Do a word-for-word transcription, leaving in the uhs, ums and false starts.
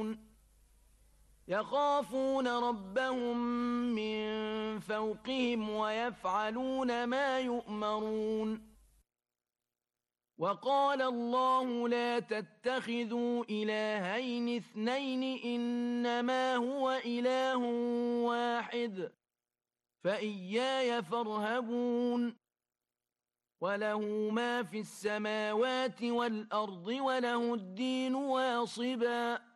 يخافون ربهم من فوقهم ويفعلون ما يؤمرون وقال الله لا تتخذوا إلهين اثنين إنما هو إله واحد فإياي فارهبون وله ما في السماوات والأرض وله الدين واصبا